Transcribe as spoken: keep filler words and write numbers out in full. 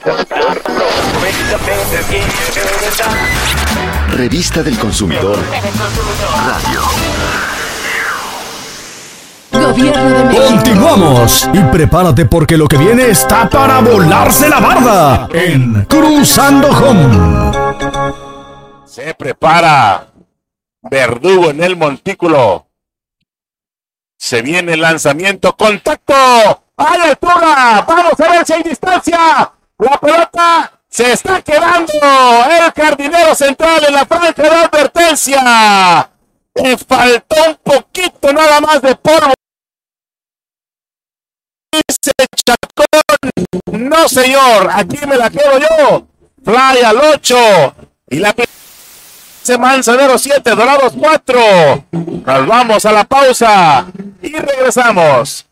Revista del Consumidor Radio. Gobierno de México. Continuamos y prepárate porque lo que viene está para volarse la barda en Cruzando Home. Se prepara Verdugo en el montículo. Se viene el lanzamiento. ¡Contacto! ¡Hay altura! ¡Vamos a ver si hay distancia! La pelota se está quedando. El jardinero central en la franja de advertencia. Le faltó un poquito nada más de polvo. Dice Chacón. No, señor. Aquí me la quedo yo. Fly al ocho. Y la se Manzanero siete, Dorados cuatro. Nos vamos a la pausa y regresamos.